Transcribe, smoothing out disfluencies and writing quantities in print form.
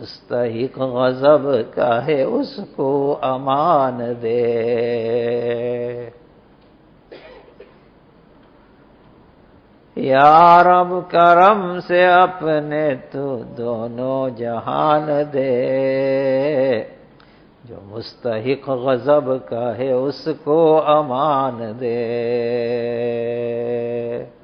मुस्तहिक गज़ब का है उसको अमान दे। या रब करम से अपने तू दोनों जहान दे। जो मुस्तहिक गज़ब का है उसको अमान दे।